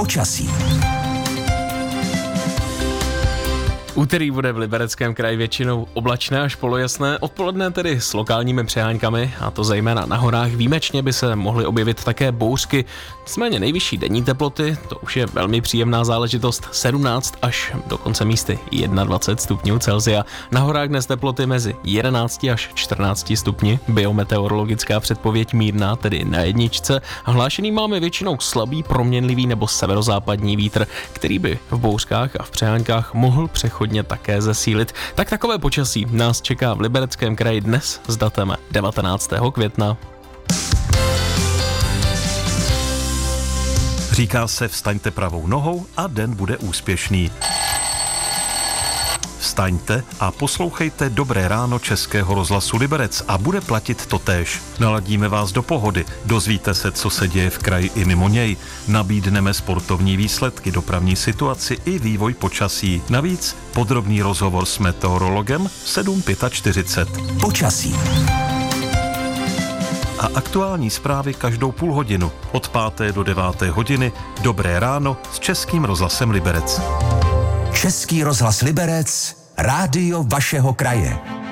Počasí. Úterý bude v Libereckém kraji většinou oblačné až polojasné, odpoledne tedy s lokálními přeháňkami, a to zejména na horách. Výjimečně by se mohly objevit také bouřky. Nicméně nejvyšší denní teploty, to už je velmi příjemná záležitost, 17 až dokonce místy 21 stupňů Celsia. Na horách dnes teploty mezi 11 až 14 stupni, biometeorologická předpověď mírná, tedy na jedničce. Hlášený máme většinou slabý, proměnlivý nebo severozápadní vítr, který by v bouřkách a v přeháňkách mohl přechodně také zesílit. Tak takové počasí nás čeká v Libereckém kraji dnes s datem 19. května. Říká se vstaňte pravou nohou a den bude úspěšný. Vstaňte a poslouchejte Dobré ráno Českého rozhlasu Liberec a bude platit totéž. Naladíme vás do pohody, dozvíte se, co se děje v kraji i mimo něj. Nabídneme sportovní výsledky, dopravní situaci i vývoj počasí. Navíc podrobný rozhovor s meteorologem 7:45. Počasí. A aktuální zprávy každou půl hodinu od 5. do 9. hodiny. Dobré ráno s Českým rozhlasem Liberec. Český rozhlas Liberec, rádio vašeho kraje.